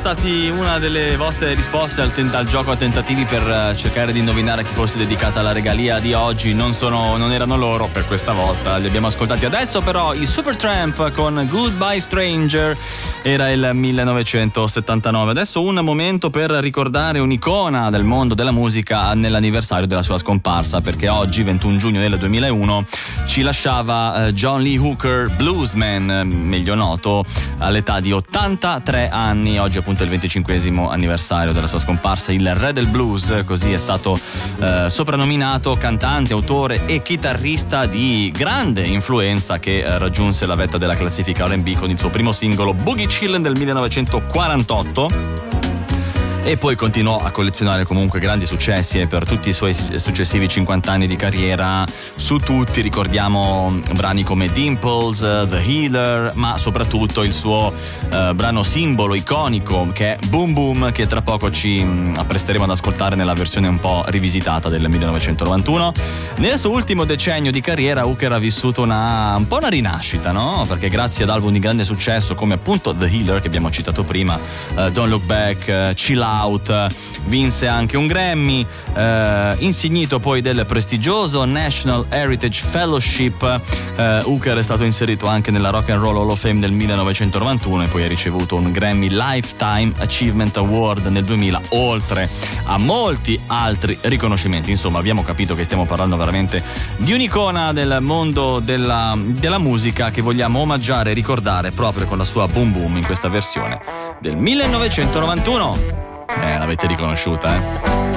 stati una delle vostre risposte al gioco a tentativi per cercare di indovinare a chi fosse dedicata la regalia di oggi. Non erano loro per questa volta, li abbiamo ascoltati adesso. Però i Supertramp con Goodbye Stranger era il 1979. Adesso un momento per ricordare un'icona del mondo della musica nell'anniversario della sua scomparsa, perché oggi, 21 giugno del 2001, ci lasciava John Lee Hooker, bluesman, meglio noto, all'età di 83 anni. Oggi appunto è il 25esimo anniversario della sua scomparsa, il re del blues, così è stato soprannominato, cantante, autore e chitarrista di grande influenza, che raggiunse la vetta della classifica R&B con il suo primo singolo Boogie Chillin' del 1948. E poi continuò a collezionare comunque grandi successi, e per tutti i suoi successivi 50 anni di carriera, su tutti ricordiamo brani come Dimples, The Healer, ma soprattutto il suo brano simbolo iconico, che è Boom Boom, che tra poco ci appresteremo ad ascoltare nella versione un po' rivisitata del 1991. Nel suo ultimo decennio di carriera Hooker ha vissuto un po' una rinascita, no? Perché grazie ad album di grande successo come appunto The Healer, che abbiamo citato prima, Don't Look Back, Chill Out, vinse anche un Grammy, insignito poi del prestigioso National Heritage Fellowship. Hooker è stato inserito anche nella Rock and Roll Hall of Fame del 1991 e poi ha ricevuto un Grammy Lifetime Achievement Award nel 2000, oltre a molti altri riconoscimenti. Insomma, abbiamo capito che stiamo parlando veramente di un'icona del mondo della musica, che vogliamo omaggiare e ricordare proprio con la sua Boom Boom in questa versione del 1991. L'avete riconosciuta, eh?